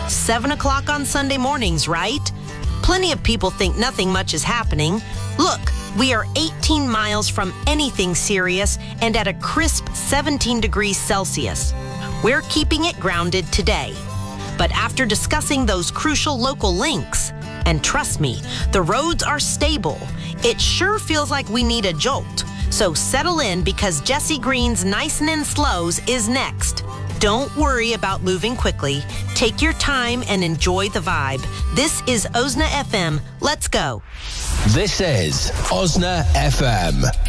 7 o'clock on Sunday mornings, right? Plenty of people think nothing much is happening. Look, we are 18 miles from anything serious and at a crisp 17 degrees Celsius. We're keeping it grounded today. But after discussing those crucial local links, and trust me, the roads are stable, it sure feels like we need a jolt. So settle in because Jesse Green's Nicin' and Slows is next. Don't worry about moving quickly. Take your time and enjoy the vibe. This is OSNA FM. Let's go. This is OSNA FM.